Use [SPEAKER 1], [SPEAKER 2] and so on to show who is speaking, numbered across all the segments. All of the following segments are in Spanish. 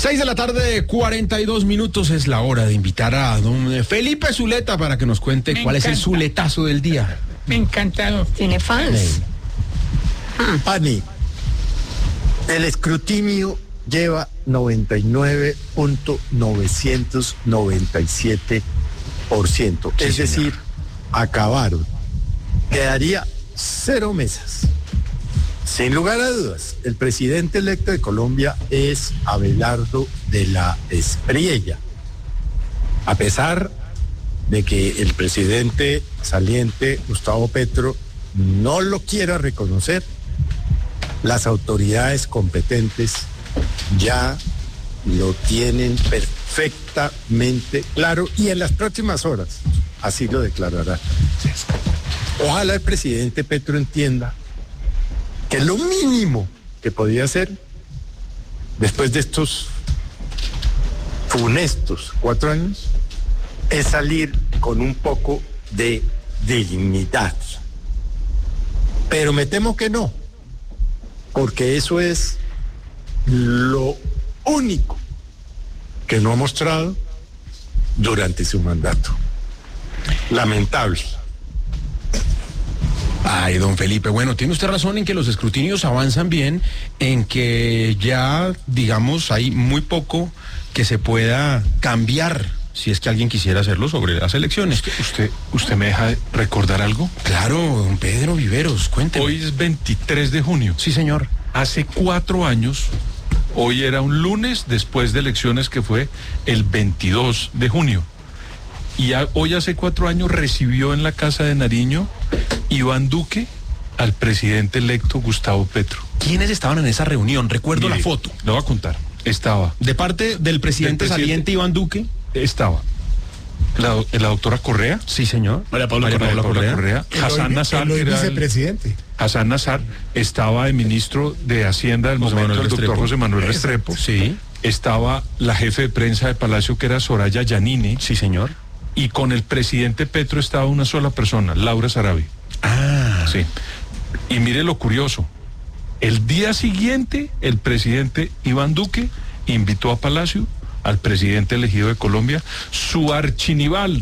[SPEAKER 1] 6:42 es la hora de invitar a don Felipe Zuleta para que nos cuente cuál es el zuletazo del día.
[SPEAKER 2] Me encantado.
[SPEAKER 3] Tiene fans.
[SPEAKER 4] Pani, el escrutinio lleva 99.997%.
[SPEAKER 1] Sí,
[SPEAKER 4] es
[SPEAKER 1] señor.
[SPEAKER 4] decir, acabaron. Quedaría 0 mesas. Sin lugar a dudas, el presidente electo de Colombia es Abelardo de la Espriella. A pesar de que el presidente saliente, Gustavo Petro, no lo quiera reconocer, las autoridades competentes ya lo tienen perfectamente claro y en las próximas horas así lo declarará. Ojalá el presidente Petro entienda que lo mínimo que podía hacer después de estos funestos 4 años es salir con un poco de dignidad. Pero me temo que no, porque eso es lo único que no ha mostrado durante su mandato. Lamentable.
[SPEAKER 1] Ay, don Felipe, bueno, tiene usted razón en que los escrutinios avanzan bien, en que ya, digamos, hay muy poco que se pueda cambiar, si es que alguien quisiera hacerlo sobre las elecciones.
[SPEAKER 5] ¿Usted me deja recordar algo?
[SPEAKER 1] Claro, don Pedro Viveros, cuénteme.
[SPEAKER 5] Hoy es 23 de junio.
[SPEAKER 1] Sí, señor.
[SPEAKER 5] Hace 4 años, hoy era un lunes después de elecciones que fue el 22 de junio. Y hoy hace 4 años recibió en la Casa de Nariño Iván Duque al presidente electo Gustavo Petro.
[SPEAKER 1] ¿Quiénes estaban en esa reunión? Recuerdo
[SPEAKER 5] Mire,
[SPEAKER 1] la foto.
[SPEAKER 5] Lo voy a contar. Estaba.
[SPEAKER 1] De parte del presidente saliente Iván Duque.
[SPEAKER 5] Estaba la doctora Correa.
[SPEAKER 1] Sí, señor.
[SPEAKER 5] María Paula Correa. Hassan Nazar.
[SPEAKER 4] El
[SPEAKER 5] era
[SPEAKER 4] vicepresidente.
[SPEAKER 5] Hassan Nazar estaba de ministro de Hacienda del
[SPEAKER 1] José
[SPEAKER 5] momento,
[SPEAKER 1] Manuel
[SPEAKER 5] el doctor
[SPEAKER 1] Restrepo.
[SPEAKER 5] José Manuel Restrepo.
[SPEAKER 1] Sí.
[SPEAKER 5] Estaba la jefe de prensa de Palacio, que era Soraya Yanine.
[SPEAKER 1] Sí, señor.
[SPEAKER 5] Y con el presidente Petro estaba una sola persona, Laura Sarabia.
[SPEAKER 1] Ah.
[SPEAKER 5] Sí. Y mire lo curioso. El día siguiente, el presidente Iván Duque invitó a Palacio al presidente elegido de Colombia, su archirrival,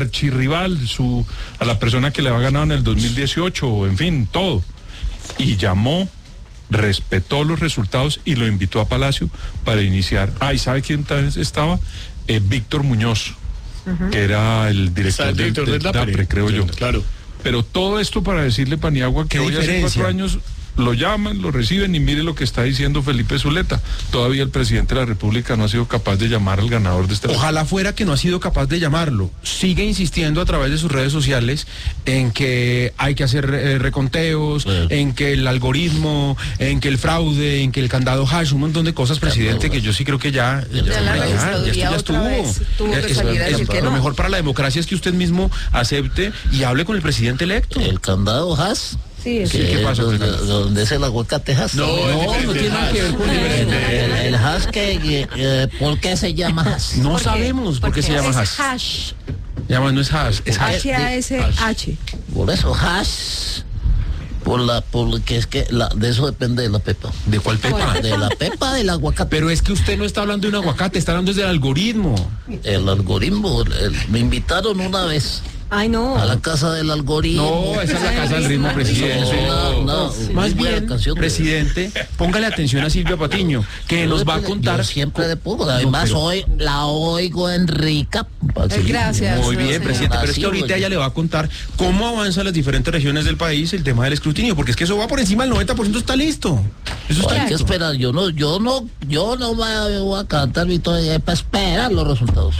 [SPEAKER 5] a la persona que le había ganado en el 2018, en fin, todo. Y llamó, respetó los resultados y lo invitó a Palacio para iniciar. ¿Y sabe quién también estaba? Víctor Muñoz, que era el director del DAPRE, creo yo.
[SPEAKER 6] Claro.
[SPEAKER 5] Pero todo esto para decirle, Paniagua, que
[SPEAKER 1] ¿Qué
[SPEAKER 5] hoy hace
[SPEAKER 1] diferencia?
[SPEAKER 5] 4 años lo llaman, lo reciben y mire lo que está diciendo Felipe Zuleta. Todavía el presidente de la República no ha sido capaz de llamar al ganador de esta elección.
[SPEAKER 1] Ojalá fuera que no ha sido capaz de llamarlo. Sigue insistiendo a través de sus redes sociales en que hay que hacer reconteos, en que el algoritmo, en que el fraude, en que el candado hash, un montón de cosas, presidente, que yo sí creo que ya
[SPEAKER 3] la registraduría otra vez tuvo que salir a decir que
[SPEAKER 1] Lo
[SPEAKER 3] no.
[SPEAKER 1] mejor para la democracia es que usted mismo acepte y hable con el presidente electo.
[SPEAKER 7] El candado Haas.
[SPEAKER 3] Sí, eso.
[SPEAKER 1] ¿Qué pasa con el candado?
[SPEAKER 7] Donde es el aguacate Haas.
[SPEAKER 1] No tiene nada que ver con
[SPEAKER 7] El Haas ¿por qué se llama Haas?
[SPEAKER 1] No sabemos por qué se llama hash.
[SPEAKER 3] Hash.
[SPEAKER 1] No es hash, es hash.
[SPEAKER 3] H-A-S-H.
[SPEAKER 7] Por eso Haas. Porque es que de eso depende de la pepa.
[SPEAKER 1] ¿De cuál pepa?
[SPEAKER 7] De la pepa del aguacate.
[SPEAKER 1] Pero es que usted no está hablando de un aguacate, está hablando desde el algoritmo.
[SPEAKER 7] El algoritmo. Me invitaron una vez
[SPEAKER 3] Ay, no.
[SPEAKER 7] a la casa del algoritmo.
[SPEAKER 1] No, esa es la casa del ritmo, presidente.
[SPEAKER 7] No,
[SPEAKER 1] Más
[SPEAKER 7] muy buena
[SPEAKER 1] bien,
[SPEAKER 7] canción de-
[SPEAKER 1] presidente, póngale atención a Silvia Patiño, que nos va a contar.
[SPEAKER 7] Yo siempre le pongo. Además,
[SPEAKER 1] pero-
[SPEAKER 7] hoy la oigo en rica.
[SPEAKER 3] Gracias.
[SPEAKER 1] Muy bien,
[SPEAKER 3] señor.
[SPEAKER 1] presidente, pero es que
[SPEAKER 7] Así,
[SPEAKER 1] ahorita
[SPEAKER 7] oye.
[SPEAKER 1] ella le va a contar cómo avanzan las diferentes regiones del país el tema del escrutinio, porque es que eso va por encima del 90%, está listo. Eso está
[SPEAKER 7] Hay que
[SPEAKER 1] listo.
[SPEAKER 7] esperar. Yo no voy a cantar victoria para esperar los resultados.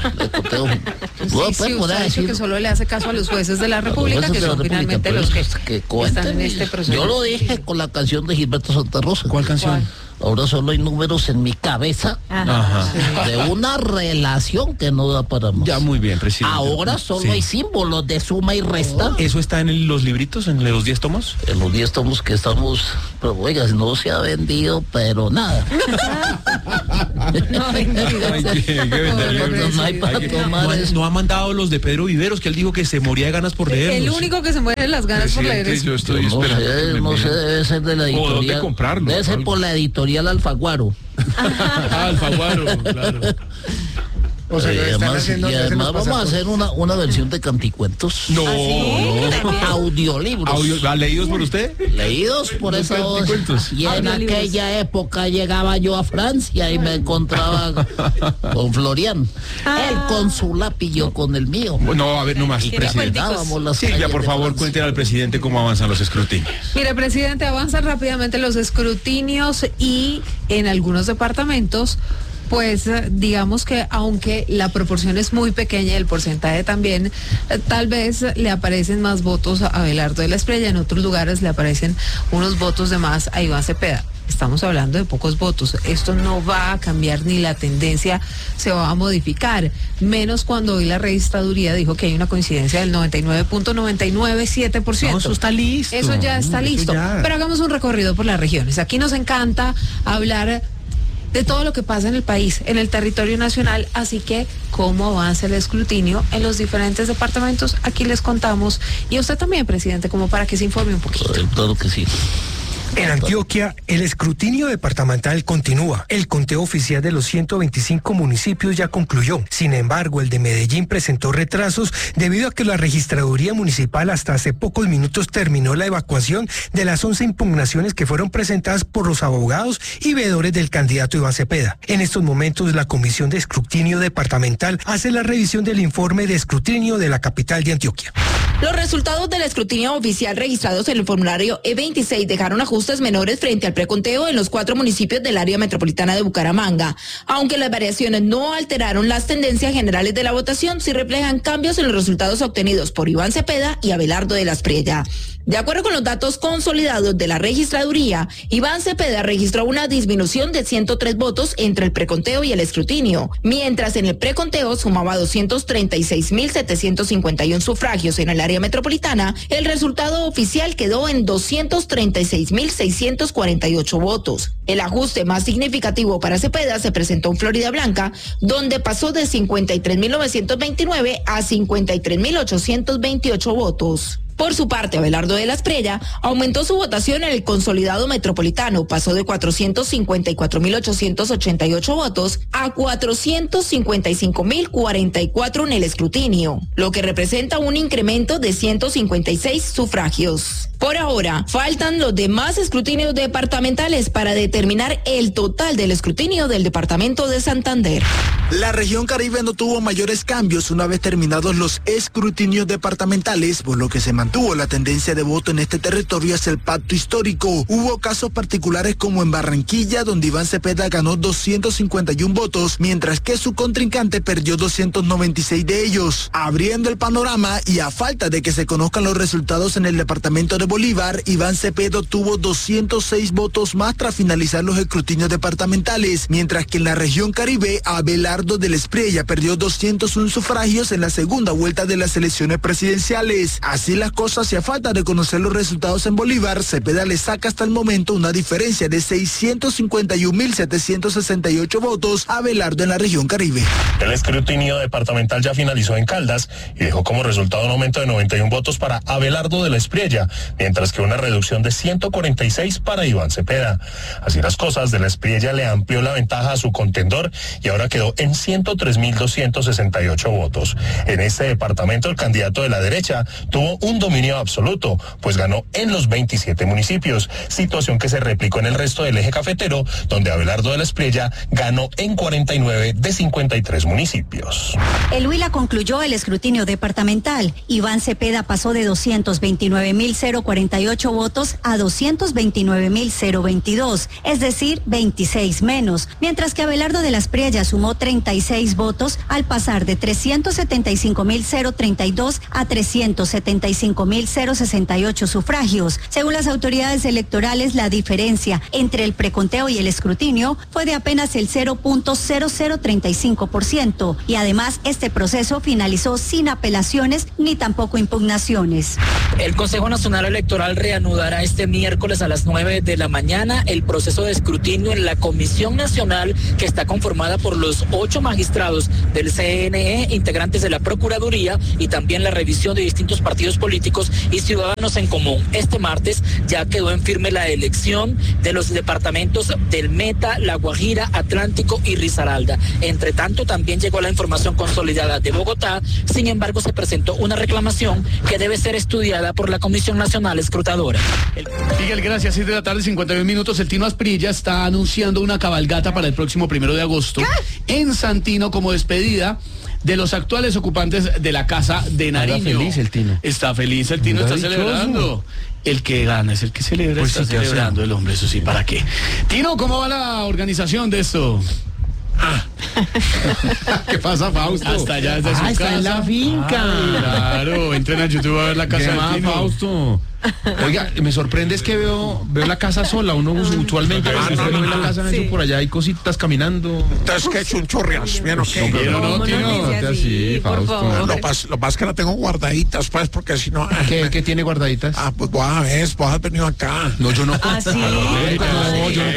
[SPEAKER 3] Sí, usted ha dicho que solo le hace caso a los jueces de la República, que son finalmente los que están en este proceso.
[SPEAKER 7] Yo lo dije con la canción de Gilberto Santa Rosa.
[SPEAKER 1] ¿Cuál canción?
[SPEAKER 7] Ahora solo hay números en mi cabeza
[SPEAKER 1] Ajá.
[SPEAKER 7] de una relación que no da para más.
[SPEAKER 1] Ya, muy bien, presidente.
[SPEAKER 7] Ahora solo
[SPEAKER 1] Sí.
[SPEAKER 7] hay símbolos de suma y resta.
[SPEAKER 1] ¿Eso está en los libritos, en los 10 tomos?
[SPEAKER 7] En los 10 tomos que estamos, pero oiga, no se ha vendido, pero nada.
[SPEAKER 1] No ha mandado los de Pedro Viveros, que él dijo que se moría de ganas por leerlos.
[SPEAKER 3] El único que se muere de las ganas por leer es...
[SPEAKER 1] Yo estoy esperando.
[SPEAKER 7] No sé, debe ser de la editorial.
[SPEAKER 5] ¿O dónde comprarlo?
[SPEAKER 7] Debe ser por la editorial Alfaguaro.
[SPEAKER 1] Alfaguaro, claro.
[SPEAKER 4] O sea,
[SPEAKER 7] además vamos a hacer una versión de canticuentos.
[SPEAKER 1] No.
[SPEAKER 7] Audiolibros.
[SPEAKER 1] ¿Leídos por usted?
[SPEAKER 7] Leídos por esa voz. Y en aquella época llegaba yo a Francia y me encontraba con Florian. Él con su lápiz, yo con el mío.
[SPEAKER 1] No, a ver, no más, presidente. Sí, ya por favor cuenten al presidente cómo avanzan los escrutinios.
[SPEAKER 3] Mire, presidente, avanzan rápidamente los escrutinios y en algunos departamentos, pues digamos que aunque la proporción es muy pequeña y el porcentaje también, tal vez le aparecen más votos a Abelardo de la Espriella, en otros lugares le aparecen unos votos de más a Iván Cepeda. Estamos hablando de pocos votos. Esto no va a cambiar ni la tendencia se va a modificar, menos cuando hoy la registraduría dijo que hay una coincidencia del 99.997%.
[SPEAKER 1] No, eso está listo.
[SPEAKER 3] Eso ya está listo. Pero hagamos un recorrido por las regiones. Aquí nos encanta hablar de todo lo que pasa en el país, en el territorio nacional, así que cómo avanza el escrutinio en los diferentes departamentos, aquí les contamos, y usted también, presidente, como para que se informe un poquito.
[SPEAKER 7] Claro que sí.
[SPEAKER 2] En Antioquia, el escrutinio departamental continúa. El conteo oficial de los 125 municipios ya concluyó. Sin embargo, el de Medellín presentó retrasos debido a que la registraduría municipal hasta hace pocos minutos terminó la evacuación de las 11 impugnaciones que fueron presentadas por los abogados y veedores del candidato Iván Cepeda. En estos momentos, la Comisión de Escrutinio Departamental hace la revisión del informe de escrutinio de la capital de Antioquia.
[SPEAKER 6] Los resultados del escrutinio oficial registrados en el formulario E26 dejaron ajustes menores frente al preconteo en los 4 municipios del área metropolitana de Bucaramanga. Aunque las variaciones no alteraron las tendencias generales de la votación, sí reflejan cambios en los resultados obtenidos por Iván Cepeda y Abelardo de la Espriella. De acuerdo con los datos consolidados de la registraduría, Iván Cepeda registró una disminución de 103 votos entre el preconteo y el escrutinio, mientras en el preconteo sumaba 236.751 sufragios en el área metropolitana. El resultado oficial quedó en 236.648 votos. El ajuste más significativo para Cepeda se presentó en Florida Blanca, donde pasó de 53.929 a 53.828 votos. Por su parte, Abelardo de la Espriella aumentó su votación en el consolidado metropolitano, pasó de 454.888 votos a 455.044 en el escrutinio, lo que representa un incremento de 156 sufragios. Por ahora, faltan los demás escrutinios departamentales para determinar el total del escrutinio del departamento de Santander.
[SPEAKER 8] La región Caribe no tuvo mayores cambios una vez terminados los escrutinios departamentales, por lo que se mantuvo la tendencia de voto en este territorio hacia el pacto histórico. Hubo casos particulares como en Barranquilla, donde Iván Cepeda ganó 251 votos, mientras que su contrincante perdió 296 de ellos. Abriendo el panorama y a falta de que se conozcan los resultados en el departamento de Bolívar, Iván Cepeda tuvo 206 votos más tras finalizar los escrutinios departamentales, mientras que en la región Caribe, Abelardo de la Espriella perdió 201 sufragios en la segunda vuelta de las elecciones presidenciales. Así las cosas, y a falta de conocer los resultados en Bolívar, Cepeda le saca hasta el momento una diferencia de 651.768 votos a Abelardo en la región Caribe.
[SPEAKER 9] El escrutinio departamental ya finalizó en Caldas y dejó como resultado un aumento de 91 votos para Abelardo de la Espriella, mientras que una reducción de 146 para Iván Cepeda. Así las cosas, de la Espriella le amplió la ventaja a su contendor y ahora quedó en 103.268 votos. En este departamento, el candidato de la derecha tuvo un dominio absoluto, pues ganó en los 27 municipios, situación que se replicó en el resto del eje cafetero, donde Abelardo de la Espriella ganó en 49 de 53 municipios.
[SPEAKER 10] El Huila concluyó el escrutinio departamental. Iván Cepeda pasó de 229.048 votos a 229.022, es decir, 26 menos, mientras que Abelardo de la Espriella sumó 36 votos al pasar de 375.032 a 375.068 sufragios. Según las autoridades electorales, la diferencia entre el preconteo y el escrutinio fue de apenas el 0.0035% y además este proceso finalizó sin apelaciones ni tampoco impugnaciones.
[SPEAKER 11] El Consejo Nacional Electoral Electoral reanudará este miércoles a las 9 de la mañana el proceso de escrutinio en la Comisión Nacional, que está conformada por los 8 magistrados del CNE, integrantes de la Procuraduría, y también la revisión de distintos partidos políticos y ciudadanos en común. Este martes ya quedó en firme la elección de los departamentos del Meta, La Guajira, Atlántico y Risaralda. Entre tanto, también llegó la información consolidada de Bogotá. Sin embargo, se presentó una reclamación que debe ser estudiada por la Comisión Nacional Escrutadora.
[SPEAKER 12] Miguel, gracias. 6 de la tarde, 51 minutos. El Tino Asprilla está anunciando una cabalgata para el próximo 1 de agosto en Santino como despedida de los actuales ocupantes de la Casa de Nariño.
[SPEAKER 1] Está feliz el Tino.
[SPEAKER 12] Está feliz el Tino, está celebrando. El que gana es el que celebra, pues está celebrando el hombre, eso sí, ¿para qué? Tino, ¿cómo va la organización de esto? ¿Qué pasa, Fausto? Hasta allá desde su casa.
[SPEAKER 1] Está en la finca.
[SPEAKER 12] Claro, entren a YouTube a ver la casa de Tino.
[SPEAKER 1] Fausto. Oiga, me sorprende es que veo la casa sola. Uno usualmente ve la casa por allá, hay cositas caminando.
[SPEAKER 13] Entonces, ¿qué chunchurrias? ¿Bien o qué?
[SPEAKER 12] No, Tino.
[SPEAKER 1] Así, Fausto.
[SPEAKER 13] Lo que pasa es que la tengo guardaditas, pues, porque si no...
[SPEAKER 1] ¿Qué tiene guardaditas?
[SPEAKER 13] Pues vos has venido acá.
[SPEAKER 1] No, yo no.
[SPEAKER 3] ¿Sí?
[SPEAKER 1] No, yo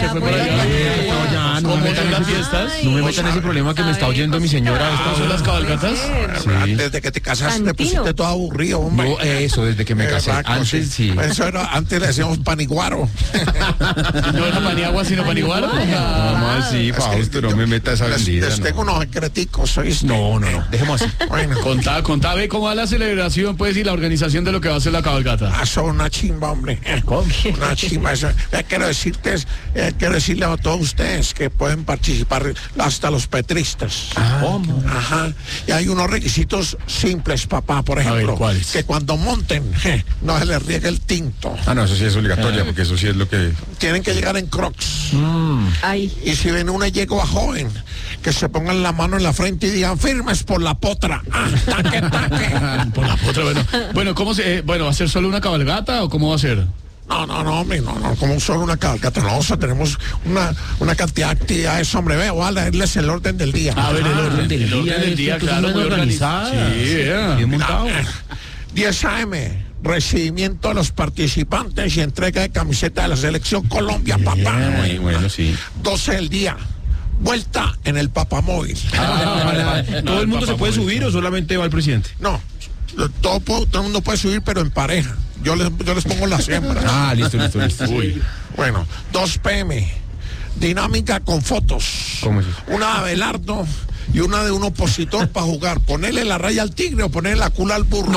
[SPEAKER 1] no me metan en esas fiestas. No me metan en ese problema que me está oyendo mi señora.
[SPEAKER 12] ¿Estas son las cabalgatas?
[SPEAKER 13] Desde que te casaste te pusiste todo aburrido, hombre.
[SPEAKER 1] No, eso, desde que me casé. Antes sí.
[SPEAKER 13] Antes le decíamos paniguaro.
[SPEAKER 12] No era paniagua, sino paniguaro.
[SPEAKER 1] Vamos así, Fausto, no me meta esa vendida.
[SPEAKER 13] Les tengo unos secreticos, ¿oíste?
[SPEAKER 1] No. Dejemos así.
[SPEAKER 13] Bueno.
[SPEAKER 12] Contá, ve cómo va la celebración, pues, y la organización de lo que va a ser la cabalgata.
[SPEAKER 13] Son una chimba, hombre. Una chimba. Quiero decirle a todos ustedes que pueden participar hasta los petristas.
[SPEAKER 1] ¿Cómo?
[SPEAKER 13] Ajá. Y hay unos requisitos simples, papá, por ejemplo.
[SPEAKER 12] A ver, ¿cuáles?
[SPEAKER 13] Que cuando monten, no se les riegue el tinto.
[SPEAKER 1] No, eso sí es obligatorio, porque eso sí es lo que...
[SPEAKER 13] Tienen que llegar en Crocs. Y si ven una yegua joven, que se pongan la mano en la frente y digan, firmes por la potra. Taque.
[SPEAKER 12] Por la potra, bueno, ¿cómo va a ser solo una cabalgata o cómo va a ser?
[SPEAKER 13] No, hombre, no, como solo una cabalgata. No, tenemos una cantidad de actividades, hombre. Voy a leerles el orden del día.
[SPEAKER 12] A ver, el orden del día, claro, muy organizado. Sí,
[SPEAKER 1] bien montado.
[SPEAKER 13] 10 a.m., recibimiento de los participantes y entrega de camiseta de la Selección Colombia, papá.
[SPEAKER 1] Bueno, sí.
[SPEAKER 13] 12 del día, vuelta en el papamóvil.
[SPEAKER 1] ¿Todo el mundo se puede subir o solamente va el presidente?
[SPEAKER 13] No, todo el mundo puede subir, pero en pareja. Yo les pongo las hembras.
[SPEAKER 1] Listo.
[SPEAKER 13] Uy. Bueno, 2 p.m., dinámica con fotos.
[SPEAKER 1] ¿Cómo es eso?
[SPEAKER 13] Una de Abelardo y una de un opositor para jugar. Ponerle la raya al tigre o ponerle la cula al burro.
[SPEAKER 1] No.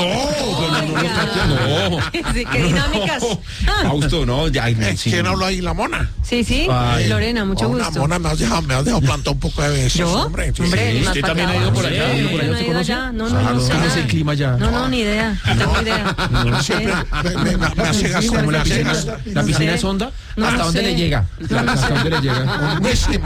[SPEAKER 3] Sí, qué dinámicas.
[SPEAKER 1] Fausto, no, ya.
[SPEAKER 13] ¿Quién habló ahí? ¿La Mona?
[SPEAKER 3] Sí. Lorena, mucho gusto.
[SPEAKER 13] La Mona me has dejado plantado un poco de veces.
[SPEAKER 3] ¿Yo?
[SPEAKER 13] Hombre,
[SPEAKER 12] usted también ha ido por allá.
[SPEAKER 3] ¿No ha ido allá? No sé.
[SPEAKER 1] ¿Cómo es el clima ya?
[SPEAKER 3] No, ni idea. No tengo idea.
[SPEAKER 13] Siempre me hace gastar.
[SPEAKER 1] ¿La piscina es honda? ¿Hasta dónde le llega? ¿Hasta dónde le llega?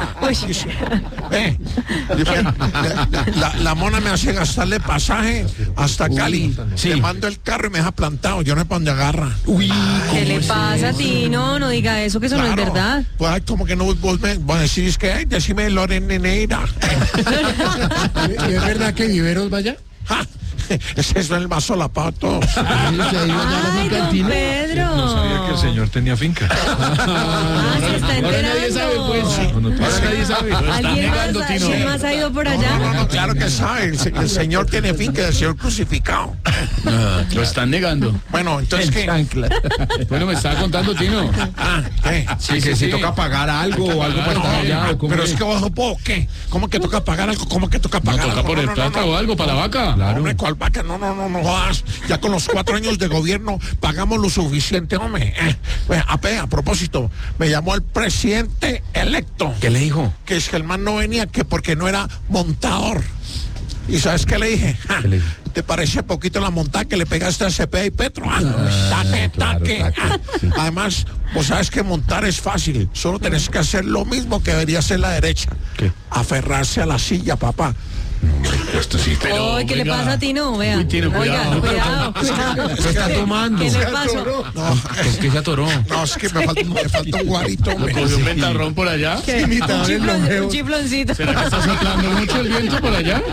[SPEAKER 13] La Mona me hace gastarle pasaje hasta Cali.
[SPEAKER 1] Sí.
[SPEAKER 13] Le mando el carro y me deja plantado. Yo no sé para dónde agarra.
[SPEAKER 3] ¿Qué le pasa a ti? No diga eso, que eso no es verdad.
[SPEAKER 13] Pues como que no vos a decir, es que decime Lorena Neira.
[SPEAKER 2] ¿Y es verdad que Viveros vaya?
[SPEAKER 13] Eso es el más solapado a todos.
[SPEAKER 3] Ay, don Pedro.
[SPEAKER 5] No sabía que el señor tenía finca.
[SPEAKER 3] Se está enterando.
[SPEAKER 12] Ahora nadie sabe, pues. Ahora nadie sabe.
[SPEAKER 3] ¿Alguien más ha ido por allá?
[SPEAKER 13] No, claro que sabe. El señor tiene finca, el señor crucificado.
[SPEAKER 12] Lo están negando.
[SPEAKER 13] Bueno, entonces ¿qué?
[SPEAKER 12] Bueno, me estaba contando, Tino.
[SPEAKER 13] ¿Qué?
[SPEAKER 1] Sí, que si toca pagar algo o algo para estar allá.
[SPEAKER 13] Pero es que vos no puedo, ¿qué? ¿Cómo que toca pagar algo? ¿Cómo que toca pagar algo?
[SPEAKER 12] ¿Toca por el plata o algo para la vaca?
[SPEAKER 13] Claro. Hombre, ¿cuál vaca? No jodas. Ya con los 4 años de gobierno pagamos lo suficiente, hombre. A propósito, me llamó el presidente electo.
[SPEAKER 1] ¿Qué le dijo?
[SPEAKER 13] Que es que el man no venía, que porque no era montador. ¿Y sabes qué le dije?
[SPEAKER 1] ¿Qué le dijo?
[SPEAKER 13] ¿Te parece poquito la montada que le pegaste a Cepeda y Petro? Taque. Sí. Además, vos sabes que montar es fácil. Solo tenés que hacer lo mismo que debería hacer la derecha.
[SPEAKER 1] ¿Qué?
[SPEAKER 13] Aferrarse a la silla, papá.
[SPEAKER 5] Esto sí, pero...
[SPEAKER 14] Ay, ¿qué le pasa a Tino? Vea.
[SPEAKER 12] Uy, Tino, cuidado.
[SPEAKER 14] Cuidado.
[SPEAKER 1] ¿Qué está tomando?
[SPEAKER 14] ¿Qué le pasó?
[SPEAKER 13] No,
[SPEAKER 1] ¿Por qué se atoró?
[SPEAKER 13] no, es que me falta un guarito.
[SPEAKER 12] ¿Me cogió un ventarrón por allá?
[SPEAKER 14] ¿Qué? Un chifloncito.
[SPEAKER 12] ¿Será que está soplando mucho el viento por allá?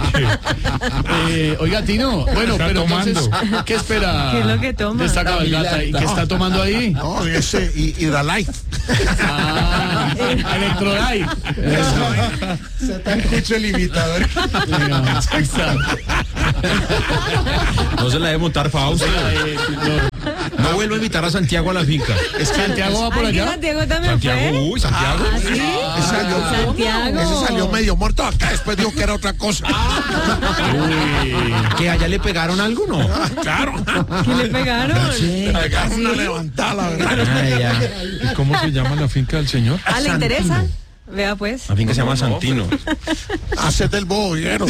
[SPEAKER 12] Oiga, Tino, bueno,
[SPEAKER 5] Está
[SPEAKER 12] pero
[SPEAKER 5] tomando.
[SPEAKER 12] entonces, ¿qué espera
[SPEAKER 14] ¿Qué es lo que toma?
[SPEAKER 12] de esta cabalgata? ¿Y qué está tomando ahí?
[SPEAKER 13] No, ese Hydralife.
[SPEAKER 12] Ah, Electrolyte.
[SPEAKER 4] Se te escucha el imitador.
[SPEAKER 1] No se la debe montar Fausto. No vuelvo a invitar a Santiago a la finca.
[SPEAKER 12] ¿Es que Santiago va por
[SPEAKER 14] Ay, que
[SPEAKER 12] allá?
[SPEAKER 14] Santiago también
[SPEAKER 1] Santiago,
[SPEAKER 14] fue.
[SPEAKER 1] uy, Santiago.
[SPEAKER 14] ¿Ah, sí? Santiago.
[SPEAKER 13] Ese salió medio muerto acá, después dijo que era otra cosa.
[SPEAKER 1] ¿Que allá le pegaron algo, no?
[SPEAKER 13] Claro.
[SPEAKER 14] ¿Qué le pegaron?
[SPEAKER 13] Pegaron una levantada, la verdad.
[SPEAKER 1] Ay, ya.
[SPEAKER 5] ¿Y cómo se llama la finca del señor?
[SPEAKER 14] Ah, ¿le interesa? Vea pues.
[SPEAKER 1] La finca se llama Santino.
[SPEAKER 13] Haces del boguero.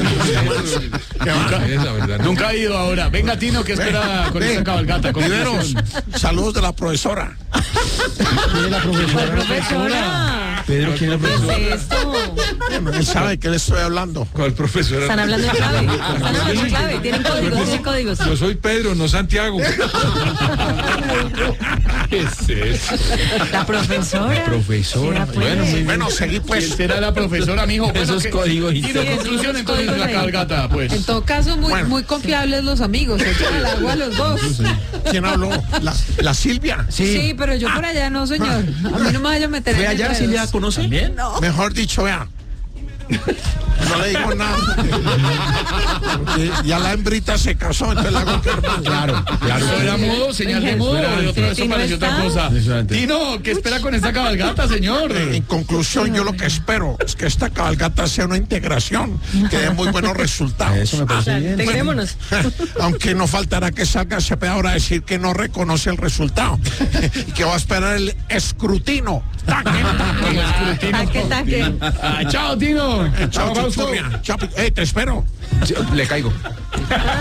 [SPEAKER 12] Nunca ha ido ahora. Venga, Tino, ¿qué espera con esta cabalgata? Con
[SPEAKER 13] Viveros, saludos de la profesora.
[SPEAKER 1] ¿Quién es la profesora?
[SPEAKER 14] Profesora.
[SPEAKER 1] Pedro, ¿quién es la
[SPEAKER 14] ¿Qué
[SPEAKER 1] profesora?
[SPEAKER 14] es esto?
[SPEAKER 13] Él sabe de qué le estoy hablando.
[SPEAKER 5] ¿Cuál profesora?
[SPEAKER 14] Están hablando en clave. Están hablando en clave. Tienen códigos.
[SPEAKER 5] Yo soy Pedro, no Santiago. ¿Qué es eso?
[SPEAKER 14] La profesora.
[SPEAKER 1] Profesora.
[SPEAKER 14] Pues.
[SPEAKER 1] Bueno, muy bien.
[SPEAKER 13] Bueno, seguí pues.
[SPEAKER 12] ¿Quién será la profesora, mijo?
[SPEAKER 1] Esos códigos
[SPEAKER 12] Y de
[SPEAKER 1] internos.
[SPEAKER 12] conclusión, entonces,
[SPEAKER 14] códigos
[SPEAKER 12] la
[SPEAKER 14] ahí.
[SPEAKER 12] cabalgata, pues.
[SPEAKER 3] En todo caso, muy confiables los amigos. Se echan al agua los dos.
[SPEAKER 13] ¿Quién habló? La Silvia.
[SPEAKER 3] Sí, pero yo por allá no, señor. A mí no me vaya a meter
[SPEAKER 1] ¿Fue
[SPEAKER 3] en
[SPEAKER 1] allá?
[SPEAKER 3] enredos.
[SPEAKER 1] ¿Sí la conoce? ¿Bien?
[SPEAKER 13] Mejor dicho, vea. No le digo nada. Porque ya la hembrita se casó, entonces la hago hermano.
[SPEAKER 1] Claro, claro.
[SPEAKER 12] ¿Eso era modo, señal de modo? ¿O de otro eso
[SPEAKER 14] Tino
[SPEAKER 12] pareció otra
[SPEAKER 14] está.
[SPEAKER 12] cosa?
[SPEAKER 1] Impresionante.
[SPEAKER 12] Tino, ¿qué espera con esta cabalgata, señor?
[SPEAKER 13] En conclusión, yo lo que espero es que esta cabalgata sea una integración que dé muy buenos resultados.
[SPEAKER 1] Eso me parece bien.
[SPEAKER 14] Integrémonos.
[SPEAKER 13] Aunque no faltará que salga Cepeda ahora a decir que no reconoce el resultado y que va a esperar el escrutino.
[SPEAKER 14] Taque.
[SPEAKER 12] Ah, chao, Tino.
[SPEAKER 13] Chao,
[SPEAKER 12] Fausto.
[SPEAKER 13] Chichurria. Chao, te espero.
[SPEAKER 1] Le caigo.